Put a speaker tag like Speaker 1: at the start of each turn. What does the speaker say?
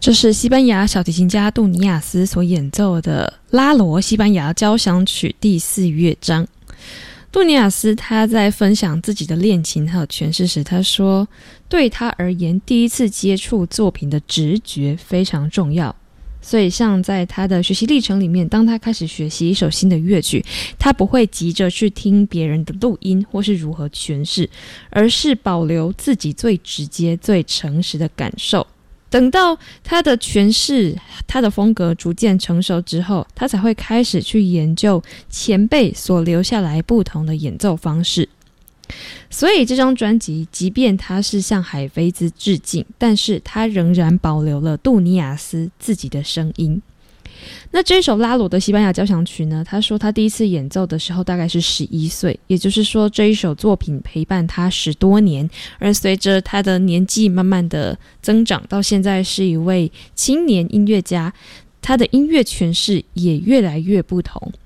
Speaker 1: 这是西班牙小提琴家杜尼亚斯所演奏的拉罗西班牙交响曲第4乐章。杜尼亚斯他在分享自己的练琴还有诠释时，他说对他而言，第一次接触作品的直觉非常重要。所以像在他的学习历程里面，当他开始学习一首新的乐曲，他不会急着去听别人的录音或是如何诠释，而是保留自己最直接最诚实的感受。等到他的诠释他的风格逐渐成熟之后，他才会开始去研究前辈所留下来不同的演奏方式。所以这张专辑即便它是向海菲兹致敬，但是它仍然保留了杜尼亚斯自己的声音。那这首拉罗的西班牙交响曲呢，他说他第一次演奏的时候大概是11岁，也就是说这一首作品陪伴他10多年，而随着他的年纪慢慢的增长，到现在是一位青年音乐家，他的音乐诠释也越来越不同。